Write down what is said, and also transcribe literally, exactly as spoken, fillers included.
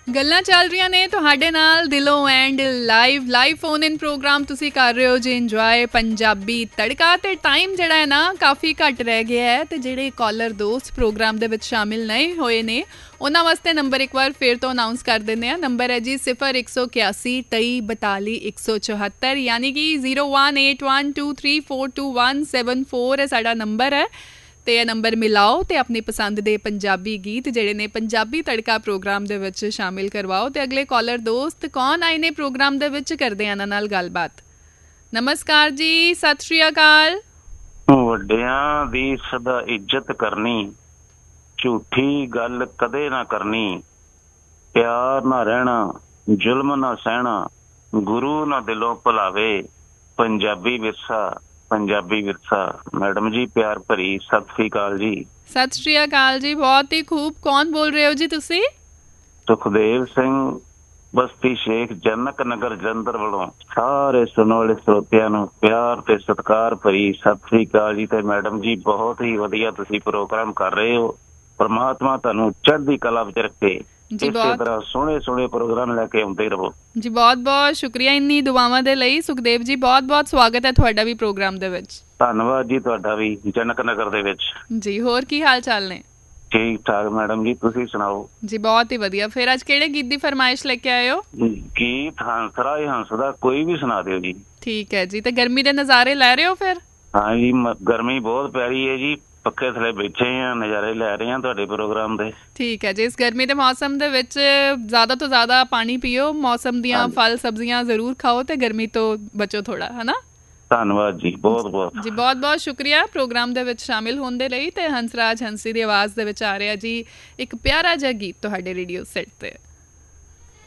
ਗੱਲਾਂ ਚੱਲ ਰਹੀਆਂ ਨੇ ਤੁਹਾਡੇ ਨਾਲ ਦਿਲੋਂ and live live phone in programme ਤੁਸੀਂ ਕਰ ਰਹੇ ਹੋ ਜੀ ਇੰਜੋਏ ਪੰਜਾਬੀ ਤੜਕਾ। ਤੇ ਟਾਈਮ ਜਿਹੜਾ ਹੈ ਨਾ ਕਾਫੀ ਘੱਟ ਰਹਿ ਗਿਆ ਹੈ ਤੇ ਜਿਹੜੇ ਕਾਲਰ ਦੋਸਤ ਪ੍ਰੋਗਰਾਮ ਦੇ ਵਿੱਚ ਸ਼ਾਮਿਲ ਨਹੀਂ ਹੋਏ ਨੇ ਉਹਨਾਂ ਵਾਸਤੇ ਨੰਬਰ ਇੱਕ ਵਾਰ ਫਿਰ ਤੋਂ ਅਨਾਊਂਸ ਕਰ ਦਿੰਦੇ ਹਾਂ। ਨੰਬਰ ਹੈ ਜੀ ਸਿਫਰ ਇੱਕ ਸੌ ਇਕਿਆਸੀ ਤੇਈ ਬਤਾਲੀ ਇੱਕ ਸੌ ਚੁਹੱਤਰ ਯਾਨੀ ਕਿ zero one eight one two three four two one seven four ਇਹ ਸਾਡਾ ਨੰਬਰ ਹੈ। ਤੇ ਇਹ ਨੰਬਰ ਮਿਲਾਓ ਤੇ ਆਪਣੀ ਪਸੰਦ ਦੇ ਪੰਜਾਬੀ ਗੀਤ ਜਿਹੜੇ ਨੇ ਪੰਜਾਬੀ ਤੜਕਾ ਪ੍ਰੋਗਰਾਮ ਦੇ ਵਿੱਚ ਸ਼ਾਮਿਲ ਕਰਵਾਓ। ਤੇ ਅਗਲੇ ਕਾਲਰ ਦੋਸਤ ਕੌਣ ਆਏ ਨੇ ਪ੍ਰੋਗਰਾਮ ਦੇ ਵਿੱਚ ਕਰਦੇ ਆ ਇਹਨਾਂ ਨਾਲ ਗੱਲਬਾਤ। ਨਮਸਕਾਰ ਜੀ, ਸਤਿ ਸ਼੍ਰੀ ਅਕਾਲ। ਵੱਡਿਆਂ ਦੀ ਸਦਾ ਇੱਜ਼ਤ ਕਰਨੀ, ਝੂਠੀ ਗੱਲ ਕਦੇ ਨਾ ਕਰਨੀ, ਪਿਆਰ ਨਾ ਰਹਿਣਾ, ਜ਼ੁਲਮ ਨਾ ਸਹਿਣਾ, ਗੁਰੂ ਨਾ ਦਿਲੋਂ ਭੁਲਾਵੇ, ਪੰਜਾਬੀ ਵਿਰਸਾ ਪੰਜਾਬੀ ਵਿਰਸਾ। ਮੈਡਮ ਜੀ ਪਿਆਰ ਭਰੀ ਸਤਿ ਸ੍ਰੀ ਅਕਾਲ ਜੀ। ਸਤਿ ਸ਼੍ਰੀ ਅਕਾਲ ਜੀ, ਬਹੁਤ ਹੀ ਖੂਬ। ਕੌਣ ਬੋਲ ਰਹੇ ਹੋ ਜੀ ਤੁਸੀਂ? ਸੁਖਦੇਵ ਸਿੰਘ, ਬਸਤੀ ਸ਼ੇਖ, ਜਨਕ ਨਗਰ, ਜਲੰਧਰ ਵੱਲੋਂ ਸਾਰੇ ਸੁਣਨ ਵਾਲੇ ਸਰੋਤਿਆਂ ਨੂੰ ਪਿਆਰ ਤੇ ਸਤਿਕਾਰ ਭਰੀ ਸਤਿ ਸ੍ਰੀ ਅਕਾਲ ਜੀ। ਤੇ ਮੈਡਮ ਜੀ ਬਹੁਤ ਹੀ ਵਧੀਆ ਤੁਸੀਂ ਪ੍ਰੋਗਰਾਮ ਕਰ ਰਹੇ ਹੋ। ਪਰਮਾਤਮਾ ਤੁਹਾਨੂੰ ਚੜ੍ਹਦੀ ਕਲਾ ਵਿੱਚ ਰੱਖੇ। ਜੀ ਬਹੁਤ ਤਰ੍ਹਾਂ ਸੋਹਣੇ ਸੋਹਣੇ ਪ੍ਰੋਗਰਾਮ ਲੈ ਕੇ ਆਉਂਦੇ ਰਹੋ ਜੀ। ਬਹੁਤ ਬਹੁਤ ਸ਼ੁਕਰੀਆ ਇੰਨੀ ਦੁਆਵਾਂ ਦੇ ਲਈ ਸੁਖਦੇਵ ਜੀ। ਬਹੁਤ ਬਹੁਤ ਸਵਾਗਤ ਹੈ ਤੁਹਾਡਾ ਵੀ ਪ੍ਰੋਗਰਾਮ ਦੇ ਵਿੱਚ। ਧੰਨਵਾਦ ਜੀ ਤੁਹਾਡਾ ਵੀ ਜਨਕ ਨਗਰ ਦੇ ਵਿੱਚ ਜੀ। ਹੋਰ ਕੀ ਹਾਲ ਚਾਲ ਨੇ? ਠੀਕ ਠਾਕ ਮੈਡਮ ਜੀ, ਤੁਸੀਂ ਸੁਣਾਓ ਜੀ? ਬਹੁਤ ਹੀ ਵਧੀਆ। ਫਿਰ ਅੱਜ ਕਿਹੜੇ ਗੀਤ ਦੀ ਫਰਮਾਇਸ਼ ਲੈ ਕੇ ਆਏ ਹੋ? ਗੀਤ ਹੰਸਰਾ ਹੰਸ ਦਾ ਕੋਈ ਵੀ ਸੁਣਾ ਦਿਓ ਜੀ। ਠੀਕ ਹੈ ਜੀ। ਤੇ ਗਰਮੀ ਦੇ ਨਜ਼ਾਰੇ ਲੈ ਰਹੇ ਹੋ ਫਿਰ? ਹਾਂ ਜੀ, ਗਰਮੀ ਬਹੁਤ ਪੈ ਰਹੀ ਹੈ ਜੀ, ਪੱਖੇ ਥੱਲੇ ਬੈਠੇ ਆ, ਨਜ਼ਾਰੇ ਲੈ ਰਹੇ ਆ ਤੁਹਾਡੇ ਪ੍ਰੋਗਰਾਮ ਦੇ। ਠੀਕ ਹੈ ਜੀ। ਇਸ ਗਰਮੀ ਦੇ ਮੌਸਮ ਦੇ ਵਿੱਚ ਜ਼ਿਆਦਾ ਤੋਂ ਜ਼ਿਆਦਾ ਪਾਣੀ ਪੀਓ, ਮੌਸਮ ਦੀਆਂ ਫਲ ਸਬਜ਼ੀਆਂ ਜ਼ਰੂਰ ਖਾਓ ਤੇ ਗਰਮੀ ਤੋਂ ਬਚੋ ਥੋੜਾ, ਹਨਾ। ਧੰਨਵਾਦ ਜੀ, ਬਹੁਤ ਬਹੁਤ ਜੀ। ਬਹੁਤ ਬਹੁਤ ਸ਼ੁਕਰੀਆ ਪ੍ਰੋਗਰਾਮ ਦੇ ਵਿੱਚ ਸ਼ਾਮਿਲ ਹੋਣ ਦੇ ਲਈ। ਤੇ ਹੰਸਰਾਜ ਹੰਸੀ ਦੀ ਆਵਾਜ਼ ਦੇ ਵਿੱਚ ਆ ਰਿਹਾ ਜੀ ਇੱਕ ਪਿਆਰਾ ਜਿਹਾ ਗੀਤ ਤੁਹਾਡੇ ਰੇਡੀਓ ਸੈੱਟ ਤੇ।